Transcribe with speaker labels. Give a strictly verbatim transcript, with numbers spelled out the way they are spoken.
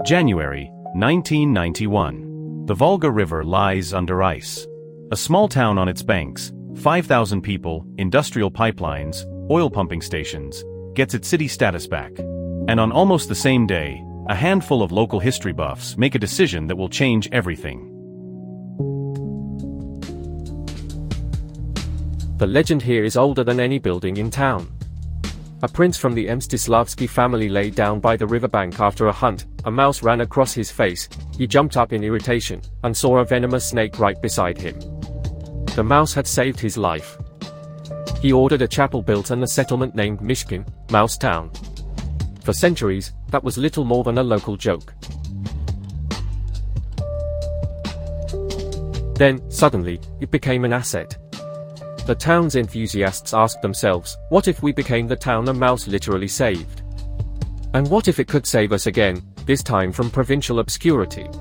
Speaker 1: January, nineteen ninety-one. The Volga River lies under ice. A small town on its banks, five thousand people, industrial pipelines, oil pumping stations, gets its city status back. And on almost the same day, a handful of local history buffs make a decision that will change everything.
Speaker 2: The legend here is older than any building in town. A prince from the Mstislavsky family lay down by the riverbank after a hunt. A mouse ran across his face. He jumped up in irritation, and saw a venomous snake right beside him. The mouse had saved his life. He ordered a chapel built and a settlement named Mishkin, Mouse Town. For centuries, that was little more than a local joke. Then, suddenly, it became an asset. The town's enthusiasts asked themselves, what if we became the town a mouse literally saved? And what if it could save us again, this time from provincial obscurity?